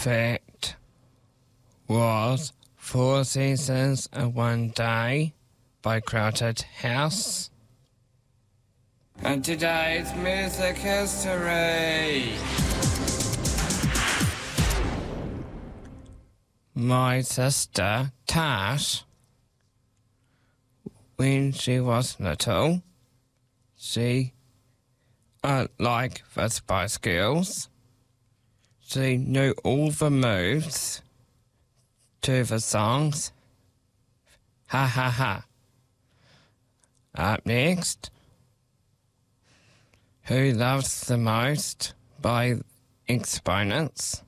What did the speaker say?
perfect was Four Seasons and One Day by Crowded House. And today's music history. My sister, Tash, when she was little, she, like the Spice Girls, she knew all the moves to the songs. Ha ha ha. Up next, Who Loves the Most by Exponents.